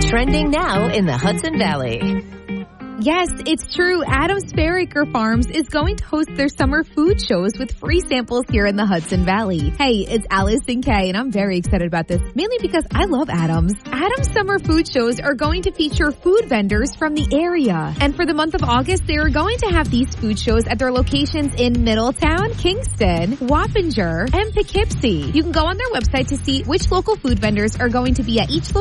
Trending now in the Hudson Valley. Yes, it's true. Adams Fairacre Farms is going to host their summer food shows with free samples here in the Hudson Valley. Hey, it's Allison Kay, and I'm very excited about this, mainly because I love Adams. Adams summer food shows are going to feature food vendors from the area. And for the month of August, they are going to have these food shows at their locations in Middletown, Kingston, Wappinger, and Poughkeepsie. You can go on their website to see which local food vendors are going to be at each location